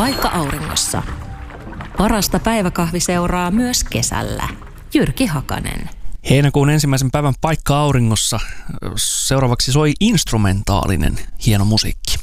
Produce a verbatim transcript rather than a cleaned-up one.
Paikka auringossa. Parasta päiväkahviseuraa myös kesällä. Jyrki Hakanen. Heinäkuun ensimmäisen päivän Paikka auringossa. Seuraavaksi soi instrumentaalinen hieno musiikki.